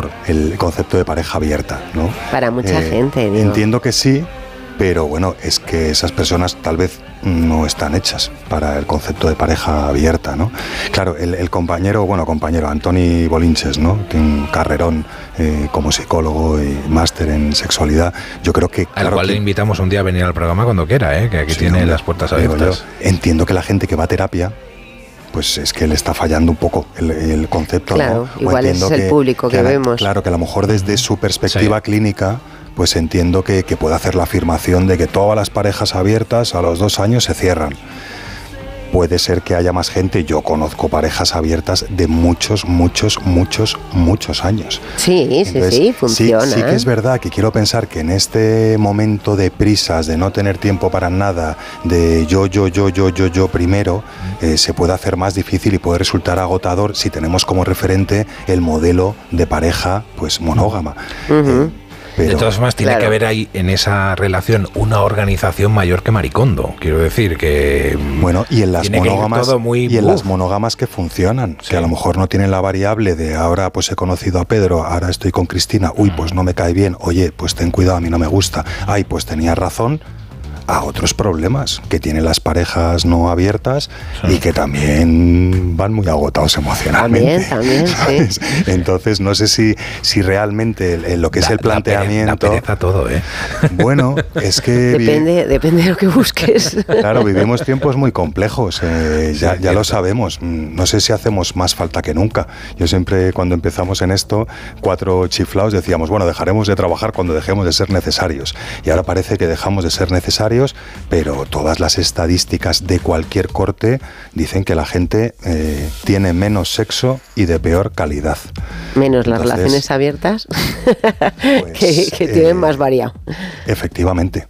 agotador el concepto de pareja abierta, ¿no? Para mucha gente, digo. Entiendo que sí, pero bueno, es que esas personas tal vez no están hechas para el concepto de pareja abierta, ¿no? Claro, el compañero Antoni Bolinches, ¿no? Tiene un carrerón como psicólogo y máster en sexualidad. Yo creo que... Al cual le invitamos un día a venir al programa cuando quiera, que aquí tiene las puertas abiertas. Entiendo que la gente que va a terapia, pues es que le está fallando un poco el concepto, claro, ¿no? Igual es el público que vemos. Claro, que a lo mejor desde su perspectiva clínica, pues entiendo que puede hacer la afirmación de que todas las parejas abiertas a los 2 años se cierran. Puede ser que haya más gente. Yo conozco parejas abiertas de muchos años. Sí, entonces, sí, funciona. Sí que es verdad que quiero pensar que en este momento de prisas, de no tener tiempo para nada, de yo primero, se puede hacer más difícil y puede resultar agotador si tenemos como referente el modelo de pareja pues monógama. De todas formas, tiene que haber ahí en esa relación una organización mayor que Maricondo. Quiero decir que... Bueno, y en las monógamas que funcionan, que a lo mejor no tienen la variable de ahora pues he conocido a Pedro, ahora estoy con Cristina, pues no me cae bien, oye, pues ten cuidado, a mí no me gusta, pues tenías razón, a otros problemas que tienen las parejas no abiertas y que también van muy agotados emocionalmente. También, ¿sabes? Sí. Entonces no sé si realmente lo que es el planteamiento... Da pereza todo, Bueno, es que... Depende de lo que busques. Claro, vivimos tiempos muy complejos, ya lo sabemos. No sé si hacemos más falta que nunca. Yo siempre, cuando empezamos en esto, 4 chiflaos decíamos, bueno, dejaremos de trabajar cuando dejemos de ser necesarios. Y ahora parece que dejamos de ser necesarios, pero todas las estadísticas de cualquier corte dicen que la gente tiene menos sexo y de peor calidad. Menos las relaciones abiertas, pues, que tienen más variado. Efectivamente.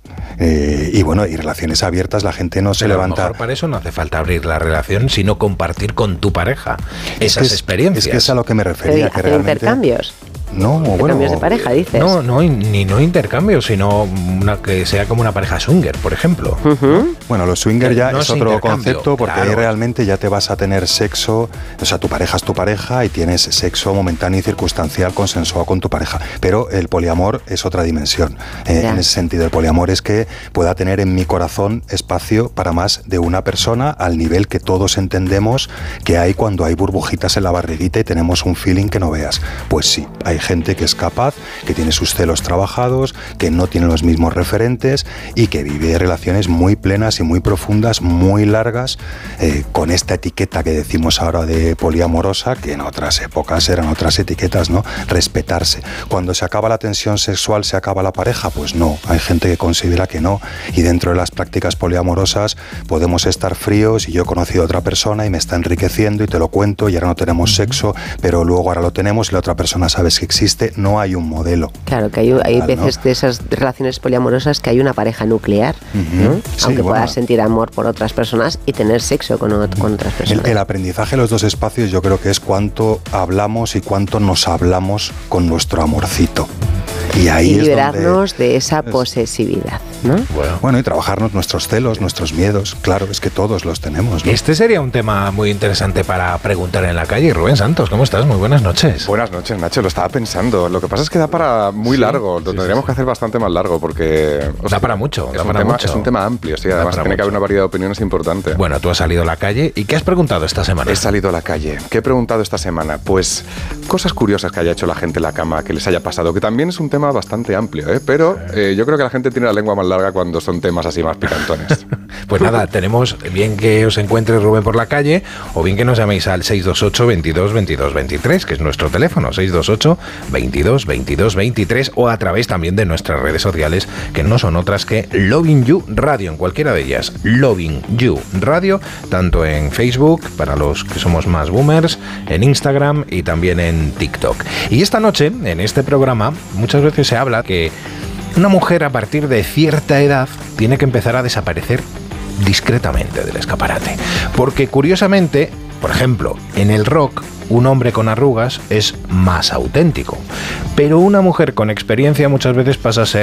Y bueno, y relaciones abiertas, la gente no se levanta... A lo mejor para eso no hace falta abrir la relación, sino compartir con tu pareja esas experiencias. Es que es a lo que me refería. Que realmente... intercambios. Cambios de pareja, dices. No intercambios, sino que sea como una pareja swinger, por ejemplo. Bueno, los swinger ya es otro concepto, porque ahí realmente ya te vas a tener sexo, o sea, tu pareja es tu pareja y tienes sexo momentáneo y circunstancial consensuado con tu pareja. Pero el poliamor es otra dimensión. En ese sentido, el poliamor es que pueda tener en mi corazón espacio para más de una persona, al nivel que todos entendemos que hay cuando hay burbujitas en la barriguita y tenemos un feeling que no veas. Pues sí, hay gente que es capaz, que tiene sus celos trabajados, que no tiene los mismos referentes y que vive relaciones muy plenas y muy profundas, muy largas, con esta etiqueta que decimos ahora de poliamorosa, que en otras épocas eran otras etiquetas, ¿no? Respetarse. Cuando se acaba la tensión sexual, ¿se acaba la pareja? Pues no, hay gente que considera que no, y dentro de las prácticas poliamorosas podemos estar fríos y yo he conocido a otra persona y me está enriqueciendo y te lo cuento y ahora no tenemos sexo, pero luego ahora lo tenemos y la otra persona sabes que existe. No hay un modelo. Claro, que hay veces de esas relaciones poliamorosas que hay una pareja nuclear, ¿no? Sí, aunque puedas sentir amor por otras personas y tener sexo con otras personas. El aprendizaje de los dos espacios yo creo que es cuánto hablamos y cuánto nos hablamos con nuestro amorcito. Y ahí liberarnos de esa posesividad, ¿no? Bueno, y trabajarnos nuestros celos, nuestros miedos. Claro, es que todos los tenemos, ¿no? Este sería un tema muy interesante para preguntar en la calle. Rubén Santos, ¿cómo estás? Muy buenas noches. Buenas noches, Nacho. Lo estaba pensando. Lo que pasa es que da para muy largo. Lo tendríamos que hacer bastante más largo porque... Da para mucho. Es un tema amplio, sí. Además tiene que haber una variedad de opiniones importante. Bueno, tú has salido a la calle. ¿Y qué has preguntado esta semana? He salido a la calle. ¿Qué he preguntado esta semana? Pues cosas curiosas que haya hecho la gente en la cama, que les haya pasado, que también es un tema bastante amplio, pero yo creo que la gente tiene la lengua más larga cuando son temas así más picantones. Pues nada, tenemos bien que os encuentre Rubén por la calle o bien que nos llaméis al 628 22 22 23, que es nuestro teléfono, 628 22 22 23, o a través también de nuestras redes sociales, que no son otras que Loving You Radio, en cualquiera de ellas, Loving You Radio, tanto en Facebook, para los que somos más boomers, en Instagram y también en TikTok. Y esta noche, en este programa, muchas veces se habla que una mujer a partir de cierta edad tiene que empezar a desaparecer discretamente del escaparate. Porque curiosamente, por ejemplo, en el rock, un hombre con arrugas es más auténtico. Pero una mujer con experiencia muchas veces pasa a ser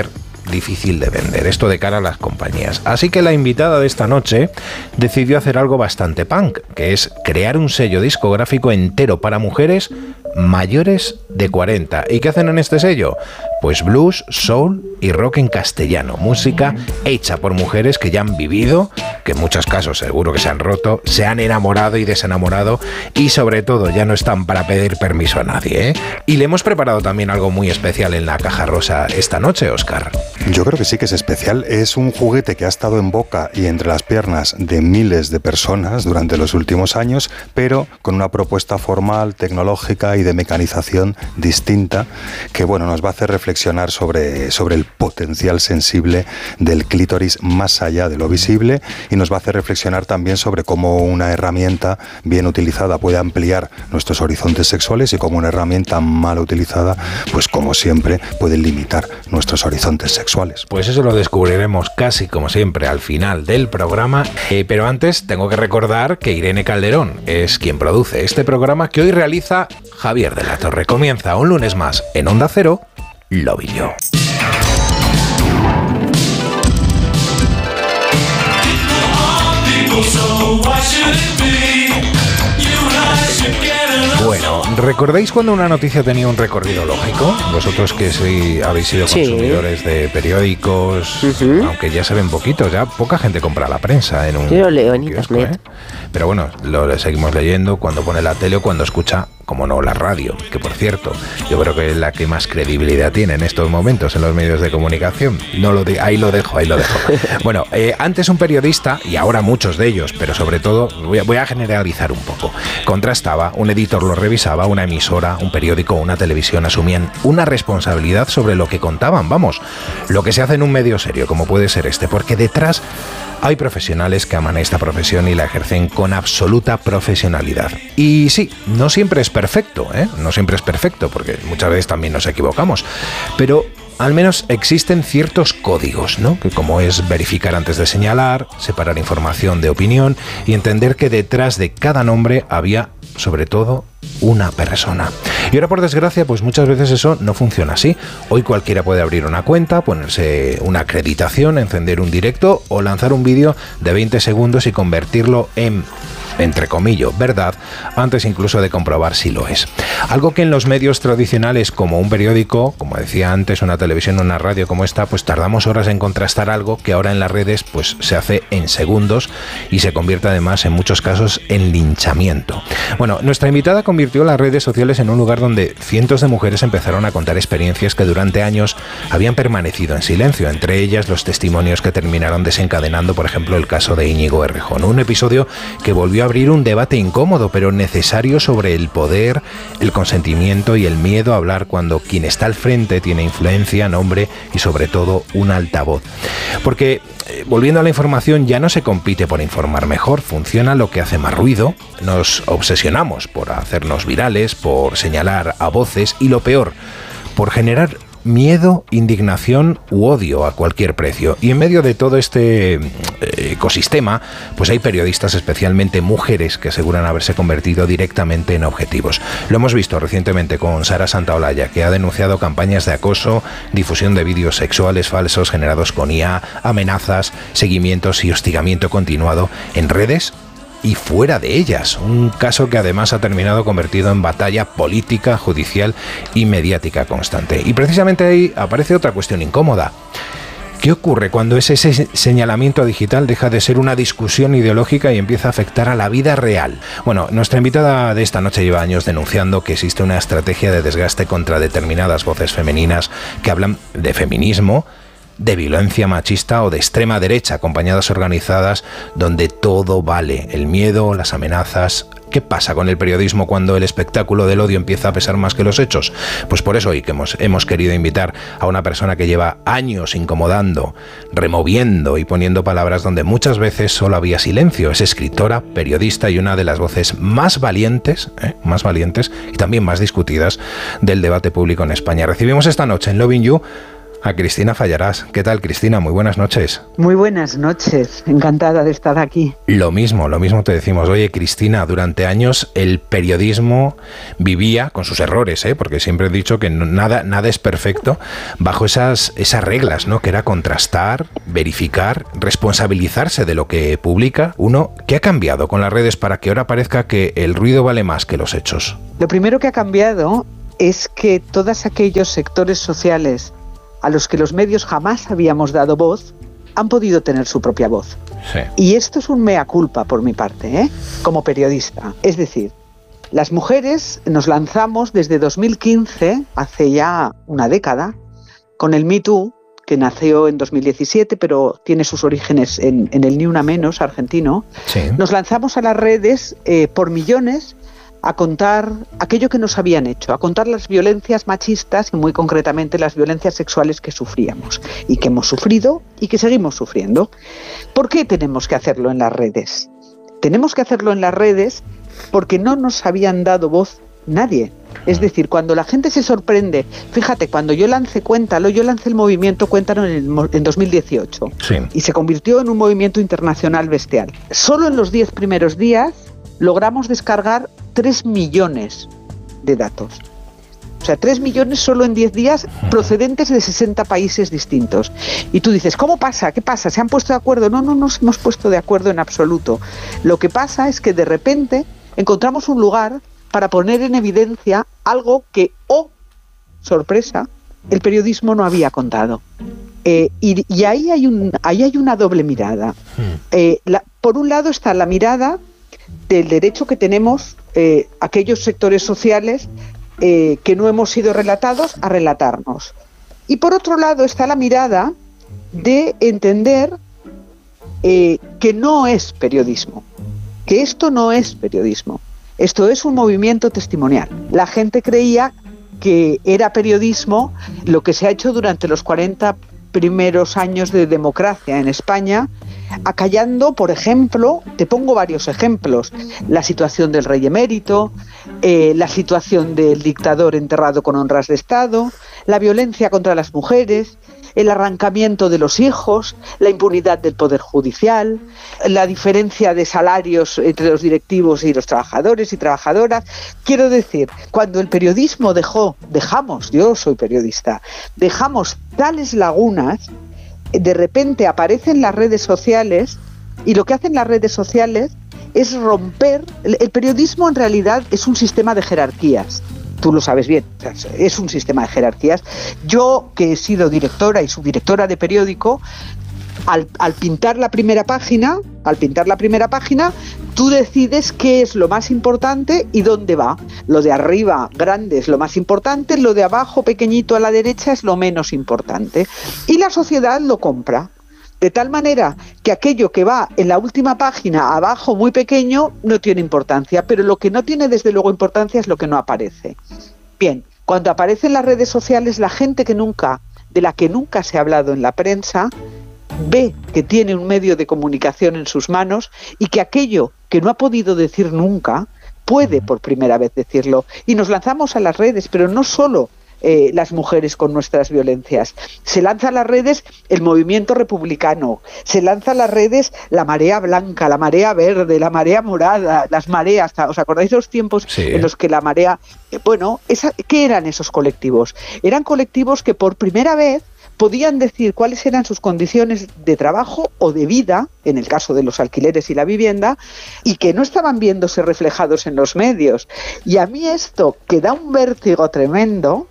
difícil de vender, esto de cara a las compañías. Así que la invitada de esta noche decidió hacer algo bastante punk, que es crear un sello discográfico entero para mujeres mayores de 40. ¿Y qué hacen en este sello? Pues blues, soul y rock en castellano, música hecha por mujeres que ya han vivido, que en muchos casos seguro que se han roto, se han enamorado y desenamorado y sobre todo ya no están para pedir permiso a nadie, ¿eh? Y le hemos preparado también algo muy especial en la caja rosa esta noche, Óscar. Yo creo que sí que es especial. Es un juguete que ha estado en boca y entre las piernas de miles de personas durante los últimos años, pero con una propuesta formal, tecnológica y de mecanización distinta que, bueno, nos va a hacer reflexionar sobre el potencial sensible del clítoris más allá de lo visible y nos va a hacer reflexionar también sobre cómo una herramienta bien utilizada puede ampliar nuestros horizontes sexuales y cómo una herramienta mal utilizada, pues como siempre, puede limitar nuestros horizontes sexuales. Pues eso lo descubriremos casi como siempre al final del programa, pero antes tengo que recordar que Irene Calderón es quien produce este programa que hoy realiza Javier de la Torre. Comienza un lunes más en Onda Cero, Lo Vi Yo. Bueno, ¿recordáis cuando una noticia tenía un recorrido lógico? Vosotros que habéis sido consumidores de periódicos, aunque ya se ven poquitos, ya poca gente compra la prensa en un... Yo lo leo en internet. Pero bueno, lo seguimos leyendo cuando pone la tele o cuando escucha, como no, la radio, que por cierto, yo creo que es la que más credibilidad tiene en estos momentos en los medios de comunicación. Ahí lo dejo. Bueno, antes un periodista, y ahora muchos de ellos, pero sobre todo, voy a generalizar un poco, contrastaba, un editor lo revisaba, una emisora, un periódico o una televisión asumían una responsabilidad sobre lo que contaban, vamos, lo que se hace en un medio serio, como puede ser este, porque detrás hay profesionales que aman esta profesión y la ejercen con absoluta profesionalidad. Y sí, no siempre es perfecto, no siempre es perfecto, porque muchas veces también nos equivocamos, pero al menos existen ciertos códigos, ¿no? Que como es verificar antes de señalar, separar información de opinión y entender que detrás de cada nombre había, sobre todo, una persona. Y ahora, por desgracia, pues muchas veces eso no funciona así. Hoy cualquiera puede abrir una cuenta, ponerse una acreditación, encender un directo o lanzar un vídeo de 20 segundos y convertirlo en, entre comillas, verdad, antes incluso de comprobar si lo es. Algo que en los medios tradicionales, como un periódico, como decía antes, una televisión o una radio como esta, pues tardamos horas en contrastar algo que ahora en las redes pues se hace en segundos y se convierte además en muchos casos en linchamiento. Bueno, nuestra invitada convirtió las redes sociales en un lugar donde cientos de mujeres empezaron a contar experiencias que durante años habían permanecido en silencio, entre ellas los testimonios que terminaron desencadenando, por ejemplo, el caso de Íñigo Errejón, un episodio que volvió a abrir un debate incómodo pero necesario sobre el poder, el consentimiento y el miedo a hablar cuando quien está al frente tiene influencia, nombre y sobre todo un altavoz. Porque, volviendo a la información, ya no se compite por informar mejor, funciona lo que hace más ruido, nos obsesionamos por hacernos virales, por señalar a voces y lo peor, por generar miedo, indignación u odio a cualquier precio. Y en medio de todo este ecosistema, pues hay periodistas, especialmente mujeres, que aseguran haberse convertido directamente en objetivos. Lo hemos visto recientemente con Sara Santaolalla, que ha denunciado campañas de acoso, difusión de vídeos sexuales falsos generados con IA, amenazas, seguimientos y hostigamiento continuado en redes y fuera de ellas, un caso que además ha terminado convertido en batalla política, judicial y mediática constante. Y precisamente ahí aparece otra cuestión incómoda. ¿Qué ocurre cuando ese señalamiento digital deja de ser una discusión ideológica y empieza a afectar a la vida real? Bueno, nuestra invitada de esta noche lleva años denunciando que existe una estrategia de desgaste contra determinadas voces femeninas que hablan de feminismo, de violencia machista o de extrema derecha, acompañadas organizadas donde todo vale, el miedo, las amenazas. ¿Qué pasa con el periodismo cuando el espectáculo del odio empieza a pesar más que los hechos? Pues por eso hoy que hemos querido invitar a una persona que lleva años incomodando, removiendo y poniendo palabras donde muchas veces solo había silencio. Es escritora, periodista y una de las voces más valientes y también más discutidas del debate público en España. Recibimos esta noche en Loving You a Cristina Fallarás. ¿Qué tal, Cristina? Muy buenas noches. Muy buenas noches, encantada de estar aquí. Lo mismo te decimos. Oye, Cristina, durante años el periodismo vivía, con sus errores, porque siempre he dicho que nada es perfecto, bajo esas reglas, ¿no? Que era contrastar, verificar, responsabilizarse de lo que publica uno. ¿Qué ha cambiado con las redes para que ahora parezca que el ruido vale más que los hechos? Lo primero que ha cambiado es que todos aquellos sectores sociales a los que los medios jamás habíamos dado voz, han podido tener su propia voz. Sí. Y esto es un mea culpa por mi parte, como periodista. Es decir, las mujeres nos lanzamos desde 2015, hace ya una década, con el Me Too, que nació en 2017, pero tiene sus orígenes en el Ni Una Menos argentino. Sí. Nos lanzamos a las redes por millones a contar aquello que nos habían hecho, a contar las violencias machistas y muy concretamente las violencias sexuales que sufríamos y que hemos sufrido y que seguimos sufriendo. ¿Por qué tenemos que hacerlo en las redes? Tenemos que hacerlo en las redes porque no nos habían dado voz nadie. Es decir, cuando la gente se sorprende, fíjate, cuando yo lancé Cuéntalo, yo lancé el movimiento Cuéntalo en 2018 sí. Y se convirtió en un movimiento internacional bestial. Solo en los 10 primeros días logramos descargar 3 millones de datos. O sea, 3 millones solo en 10 días procedentes de 60 países distintos. Y tú dices, ¿cómo pasa? ¿Qué pasa? ¿Se han puesto de acuerdo? No nos hemos puesto de acuerdo en absoluto. Lo que pasa es que de repente encontramos un lugar para poner en evidencia algo que, sorpresa, el periodismo no había contado. Y ahí hay una doble mirada. Por un lado está la mirada del derecho que tenemos aquellos sectores sociales que no hemos sido relatados a relatarnos. Y por otro lado está la mirada de entender que no es periodismo, que esto no es periodismo, esto es un movimiento testimonial. La gente creía que era periodismo lo que se ha hecho durante los 40 primeros años de democracia en España, acallando, por ejemplo, te pongo varios ejemplos, la situación del rey emérito, la situación del dictador enterrado con honras de Estado, la violencia contra las mujeres, el arrancamiento de los hijos, la impunidad del Poder Judicial, la diferencia de salarios entre los directivos y los trabajadores y trabajadoras. Quiero decir, cuando el periodismo dejamos, yo soy periodista, dejamos tales lagunas, de repente aparecen las redes sociales y lo que hacen las redes sociales es romper. El periodismo en realidad es un sistema de jerarquías. Tú lo sabes bien, es un sistema de jerarquías. Yo, que he sido directora y subdirectora de periódico, al pintar la primera página, tú decides qué es lo más importante y dónde va. Lo de arriba, grande, es lo más importante, lo de abajo, pequeñito a la derecha, es lo menos importante. Y la sociedad lo compra. De tal manera que aquello que va en la última página abajo muy pequeño no tiene importancia, pero lo que no tiene desde luego importancia es lo que no aparece. Bien, cuando aparecen las redes sociales, la gente de la que nunca se ha hablado en la prensa ve que tiene un medio de comunicación en sus manos y que aquello que no ha podido decir nunca puede por primera vez decirlo. Y nos lanzamos a las redes, pero no solo las mujeres con nuestras violencias. Se lanza a las redes el movimiento republicano, se lanza a las redes la marea blanca, la marea verde, la marea morada, las mareas. ¿Os acordáis de los tiempos en los que la marea... ¿qué eran esos colectivos? Eran colectivos que por primera vez podían decir cuáles eran sus condiciones de trabajo o de vida, en el caso de los alquileres y la vivienda, y que no estaban viéndose reflejados en los medios. Y a mí esto, que da un vértigo tremendo,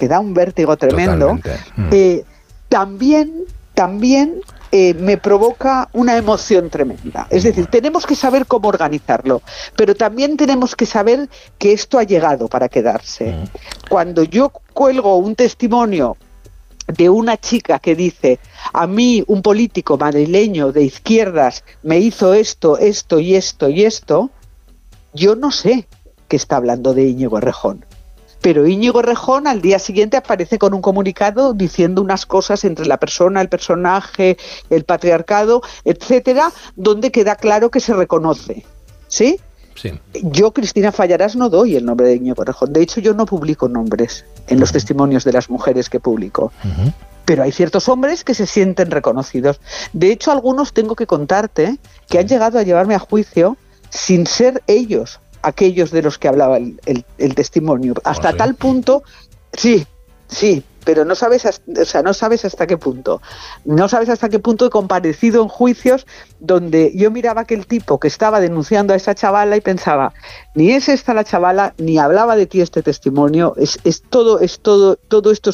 también me provoca una emoción tremenda. Es decir, tenemos que saber cómo organizarlo, pero también tenemos que saber que esto ha llegado para quedarse. Cuando yo cuelgo un testimonio de una chica que dice: a mí un político madrileño de izquierdas me hizo esto, esto y esto y esto, yo no sé que está hablando de Íñigo Errejón. Pero Íñigo Errejón al día siguiente aparece con un comunicado diciendo unas cosas entre la persona, el personaje, el patriarcado, etcétera, donde queda claro que se reconoce. ¿Sí? Sí. Yo, Cristina Fallarás, no doy el nombre de Íñigo Errejón. De hecho, yo no publico nombres en los testimonios de las mujeres que publico. Pero hay ciertos hombres que se sienten reconocidos. De hecho, algunos, tengo que contarte, que han llegado a llevarme a juicio sin ser ellos aquellos de los que hablaba el testimonio. Hasta tal punto, sí, pero no sabes hasta qué punto. No sabes hasta qué punto he comparecido en juicios donde yo miraba a aquel tipo que estaba denunciando a esa chavala y pensaba, ni es esta la chavala, ni hablaba de ti este testimonio, todo esto